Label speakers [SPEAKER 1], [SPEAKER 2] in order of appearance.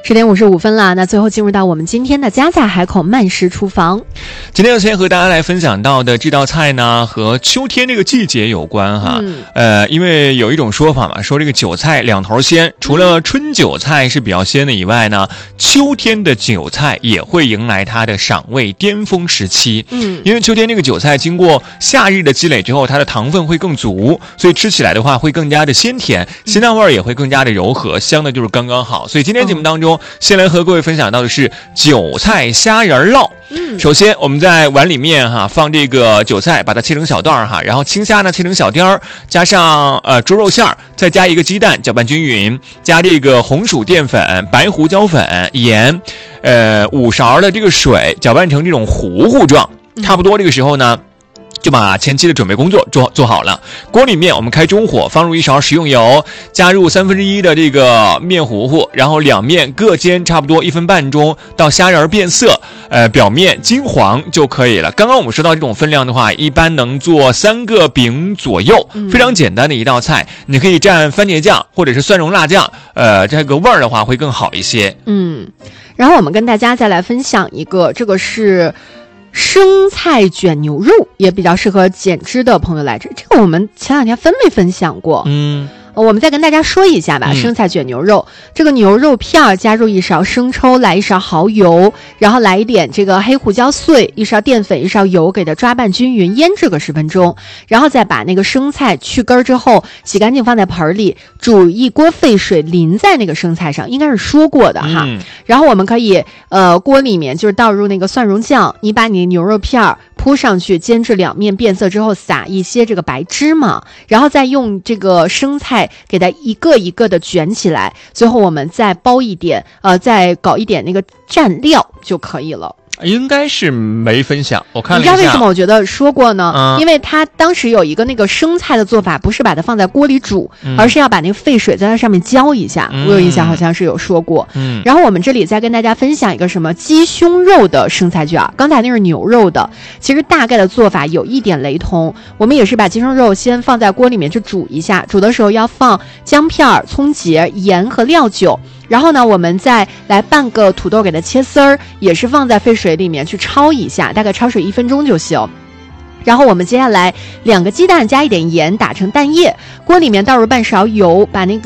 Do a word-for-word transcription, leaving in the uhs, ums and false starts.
[SPEAKER 1] 十点五十五分了，那最后进入到我们今天的家在海口慢食厨房。
[SPEAKER 2] 今天要先和大家来分享到的这道菜呢，和秋天这个季节有关哈。嗯、呃，因为有一种说法嘛，说这个韭菜两头鲜，除了春韭菜是比较鲜的以外呢，秋天的韭菜也会迎来它的赏味巅峰时期。嗯，因为秋天这个韭菜经过夏日的积累之后，它的糖分会更足，所以吃起来的话会更加的鲜甜，咸淡味儿也会更加的柔和，香的就是刚刚好。所以今天节目当中，嗯、先来和各位分享到的是韭菜虾仁烙。嗯，首先我们在碗里面哈放这个韭菜，把它切成小段哈，然后青虾呢切成小丁儿，加上呃猪肉馅儿，再加一个鸡蛋，搅拌均匀，加这个红薯淀粉、白胡椒粉、盐，呃五勺的这个水，搅拌成这种糊糊状。差不多这个时候呢，就把前期的准备工作做做好了。锅里面我们开中火，放入一勺食用油，加入三分之一的这个面糊糊，然后两面各煎差不多一分半钟，到虾仁变色，呃，表面金黄就可以了。刚刚我们说到这种分量的话，一般能做三个饼左右，嗯、非常简单的一道菜。你可以蘸番茄酱或者是蒜蓉辣酱，呃，这个味儿的话会更好一些。
[SPEAKER 1] 嗯，然后我们跟大家再来分享一个，这个是生菜卷牛肉，也比较适合减脂的朋友来吃。这个我们前两天分没分享过？嗯，我们再跟大家说一下吧。嗯、生菜卷牛肉，这个牛肉片加入一勺生抽，来一勺蚝油，然后来一点这个黑胡椒碎，一勺淀粉，一勺油，给它抓拌均匀，腌制个十分钟。然后再把那个生菜去根之后，洗干净放在盆里，煮一锅沸水淋在那个生菜上，应该是说过的哈。嗯、然后我们可以呃锅里面就是倒入那个蒜蓉酱，你把你牛肉片铺上去，煎至两面变色之后，撒一些这个白芝麻，然后再用这个生菜给它一个一个的卷起来，最后我们再包一点呃再搞一点那个蘸料就可以了。
[SPEAKER 2] 应该是没分享，我看了一下。
[SPEAKER 1] 你知道为什么我觉得说过呢？嗯、因为他当时有一个那个生菜的做法，不是把它放在锅里煮，嗯、而是要把那个沸水在它上面浇一下。嗯、我有印象好像是有说过。嗯，然后我们这里再跟大家分享一个什么鸡胸肉的生菜卷，刚才那是牛肉的，其实大概的做法有一点雷同。我们也是把鸡胸肉先放在锅里面去煮一下，煮的时候要放姜片、葱节、盐和料酒。然后呢，我们再来半个土豆给它切丝儿，也是放在沸水里面去焯一下，大概焯水一分钟就行。然后我们接下来两个鸡蛋加一点盐打成蛋液，锅里面倒入半勺油，把那个